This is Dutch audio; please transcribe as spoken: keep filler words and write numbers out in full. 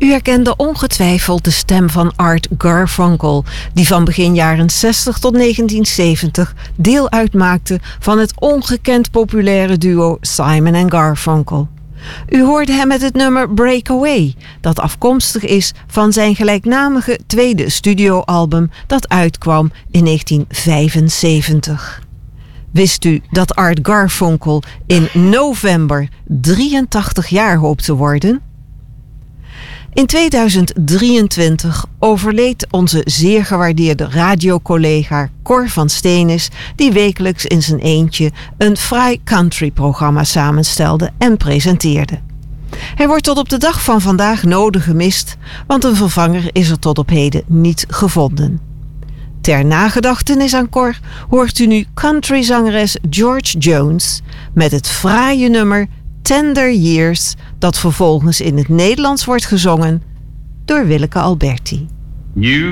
U herkende ongetwijfeld de stem van Art Garfunkel, die van begin jaren zestig tot negentien zeventig deel uitmaakte van het ongekend populaire duo Simon en Garfunkel. U hoorde hem met het nummer Breakaway, dat afkomstig is van zijn gelijknamige tweede studioalbum dat uitkwam in negentien vijfenzeventig. Wist u dat Art Garfunkel in november drieëntachtig jaar hoopt te worden? In tweeduizend drieëntwintig overleed onze zeer gewaardeerde radiocollega Cor van Steenis, die wekelijks in zijn eentje een fraai country-programma samenstelde en presenteerde. Hij wordt tot op de dag van vandaag nodig gemist, want een vervanger is er tot op heden niet gevonden. Ter nagedachtenis aan Cor hoort u nu countryzangeres George Jones met het fraaie nummer Tender Years, dat vervolgens in het Nederlands wordt gezongen door Willeke Alberti. You